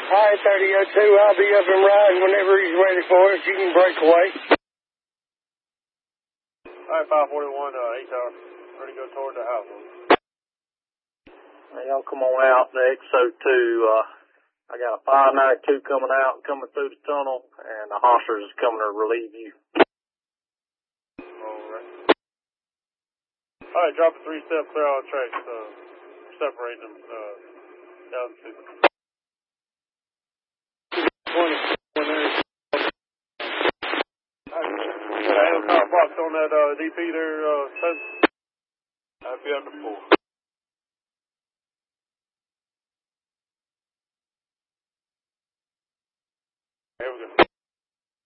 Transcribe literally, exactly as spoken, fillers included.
All right, thirty oh two, I'll be up and riding whenever he's ready for us. You can break away. All right, five forty-one, uh, eight tower. Ready to go toward the house. Hey, y'all come on out to X O two. Uh, I got a five ninety-two coming out, coming through the tunnel, and the Hossers is coming to relieve you. All right. All right, drop a three-step clear out of tracks. Uh, separate them uh, down to twenty. Got a car box on that uh, D P there, uh, I'll be under four.